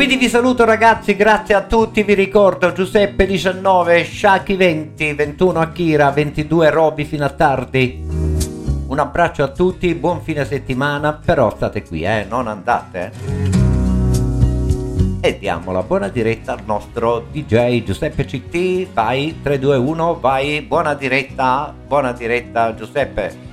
Quindi vi saluto ragazzi, grazie a tutti, vi ricordo Giuseppe 19, Shaki 20, 21 Akira, 22 Roby fino a tardi. Un abbraccio a tutti, buon fine settimana, però state qui, non andate. E diamo la buona diretta al nostro DJ Giuseppe CT, vai, 3, 2, 1, vai, buona diretta Giuseppe.